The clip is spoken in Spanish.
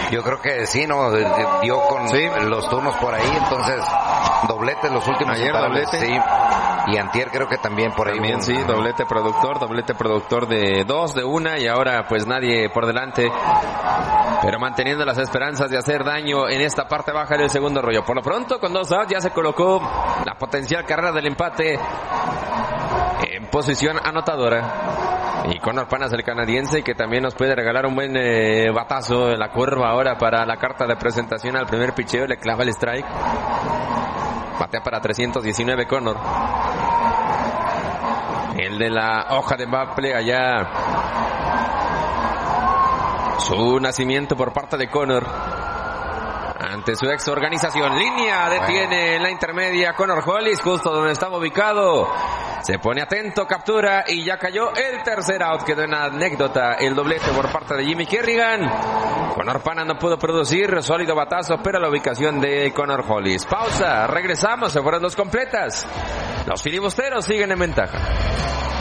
Yo creo que sí, ¿no? Dio con los turnos por ahí, entonces doblete los últimos. Ayer doblete. Sí. Y antier creo que también por ahí. También sí, doblete productor de 2, de 1 y ahora pues nadie por delante. Pero manteniendo las esperanzas de hacer daño en esta parte baja del segundo rollo. Por lo pronto con 2 outs ya se colocó la potencial carrera del empate en posición anotadora. Y Conor Panas, el canadiense, que también nos puede regalar un buen batazo en la curva ahora para la carta de presentación al primer picheo. Le clava el strike. Batea para 319 Conor. El de la hoja de Maple allá. Su nacimiento por parte de Conor. Ante su ex organización. Línea detiene la intermedia Conor Hollis, justo donde estaba ubicado. Se pone atento, captura y ya cayó el tercer out. Quedó en anécdota el doblete por parte de Jimmy Kerrigan. Conor Panas no pudo producir, sólido batazo, pero la ubicación de Conor Hollis. Pausa, regresamos, se fueron 2 completas. Los filibusteros siguen en ventaja.